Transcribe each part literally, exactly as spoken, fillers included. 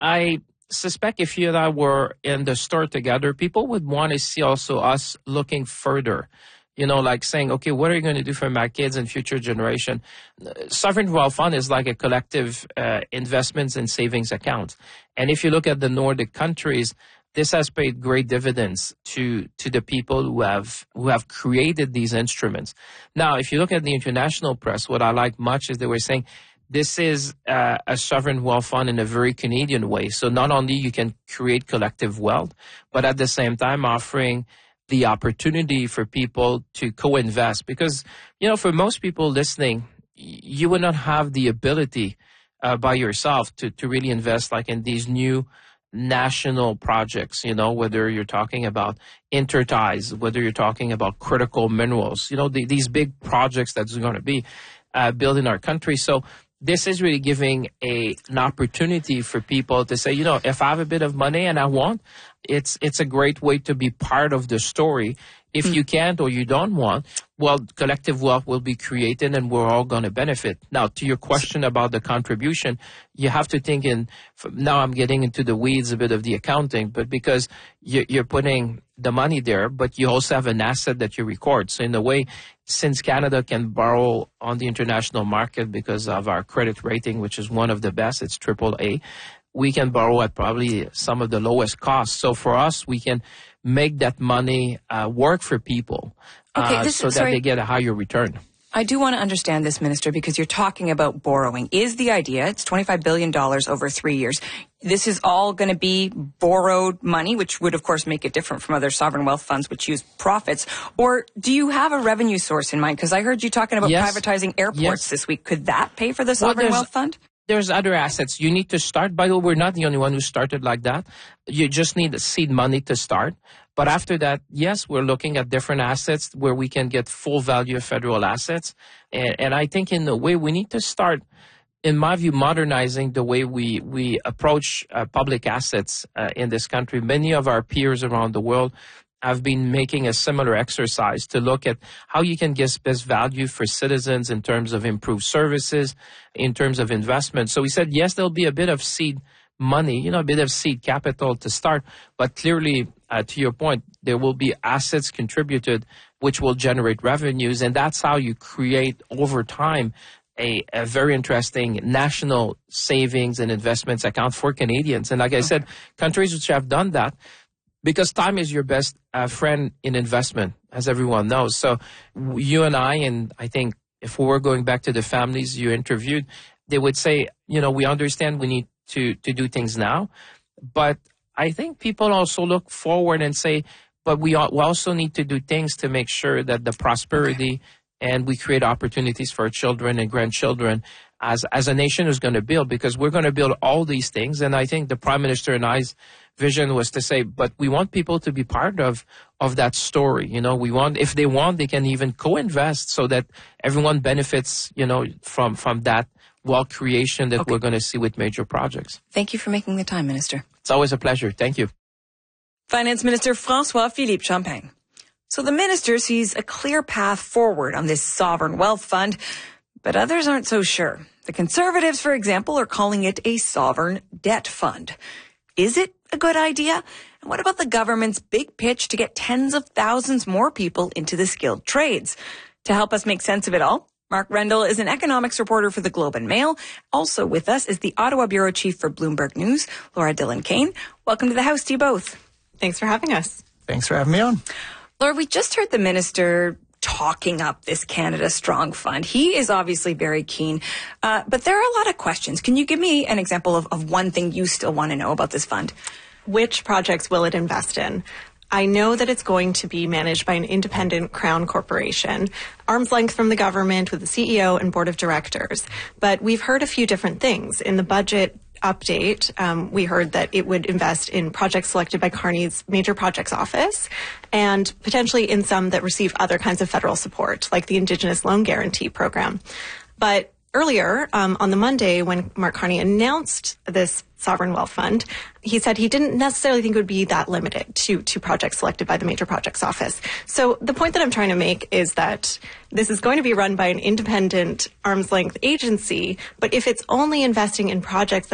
I suspect if you and I were in the store together, people would want to see also us looking further. You know, like saying, okay, what are you going to do for my kids and future generation? Sovereign wealth fund is like a collective uh, investments and savings account. And if you look at the Nordic countries, this has paid great dividends to to the people who have who have created these instruments. Now, if you look at the international press, what I like much is they were saying this is uh, a sovereign wealth fund in a very Canadian way. So not only you can create collective wealth, but at the same time offering the opportunity for people to co-invest. Because, you know, for most people listening, you would not have the ability uh, by yourself to, to really invest like in these new national projects, you know, whether you're talking about interties, whether you're talking about critical minerals, you know, the, these big projects that's going to be uh, built in our country. So this is really giving a, an opportunity for people to say, you know, if I have a bit of money and I want, it's it's a great way to be part of the story. If mm. you can't or you don't want, well, collective wealth will be created and we're all going to benefit. Now, to your question about the contribution, you have to think in, now I'm getting into the weeds a bit of the accounting, but because you're putting the money there, but you also have an asset that you record. So in a way, since Canada can borrow on the international market because of our credit rating, which is one of the best, it's triple A, we can borrow at probably some of the lowest costs. So for us, we can make that money uh, work for people okay, uh, this, so that sorry. they get a higher return. I do want to understand this, Minister, because you're talking about borrowing. Is the idea, it's twenty-five billion dollars over three years, this is all going to be borrowed money, which would, of course, make it different from other sovereign wealth funds which use profits, or do you have a revenue source in mind? Because I heard you talking about yes. privatizing airports yes. this week. Could that pay for the sovereign well, wealth fund? There's other assets. You need to start. By the way, we're not the only one who started like that. You just need seed money to start. But after that, yes, we're looking at different assets where we can get full value of federal assets. And, and I think in a way we need to start, in my view, modernizing the way we, we approach uh, public assets uh, in this country. Many of our peers around the world have been making a similar exercise to look at how you can get best value for citizens in terms of improved services, in terms of investment. So we said, yes, there'll be a bit of seed money, you know, a bit of seed capital to start, but clearly, uh, to your point, there will be assets contributed which will generate revenues, and that's how you create over time a, a very interesting national savings and investments account for Canadians. And like I said, countries which have done that, because time is your best uh, friend in investment, as everyone knows. So you and I, and I think if we were going back to the families you interviewed, they would say, you know, we understand we need to, to do things now. But I think people also look forward and say, but we, we also need to do things to make sure that the prosperity okay. and we create opportunities for our children and grandchildren as, as a nation is going to build, because we're going to build all these things. And I think the Prime Minister and I's vision was to say, but we want people to be part of, of that story. You know, we want, if they want, they can even co-invest so that everyone benefits, you know, from, from that wealth creation that okay. we're going to see with major projects. Thank you for making the time, Minister. It's always a pleasure. Thank you. Finance Minister François-Philippe Champagne. So the minister sees a clear path forward on this sovereign wealth fund, but others aren't so sure. The Conservatives, for example, are calling it a sovereign debt fund. Is it a good idea? And what about the government's big pitch to get tens of thousands more people into the skilled trades? To help us make sense of it all, Mark Rendell is an economics reporter for the Globe and Mail. Also with us is the Ottawa bureau chief for Bloomberg News, Laura Dillon-Kane. Welcome to the House to you both. Thanks for having us. Thanks for having me on. Laura, we just heard the minister talking up this Canada Strong Fund. He is obviously very keen, uh, but there are a lot of questions. Can you give me an example of, of one thing you still want to know about this fund? Which projects will it invest in? I know that it's going to be managed by an independent Crown corporation, arm's length from the government with the C E O and board of directors. But we've heard a few different things. In the budget update, um, we heard that it would invest in projects selected by Carney's major projects office and potentially in some that receive other kinds of federal support, like the Indigenous Loan Guarantee Program. But earlier, um, on the Monday, when Mark Carney announced this sovereign wealth fund, he said he didn't necessarily think it would be that limited to, to projects selected by the major projects office. So the point that I'm trying to make is that this is going to be run by an independent arm's length agency, but if it's only investing in projects that are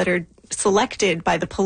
selected by the police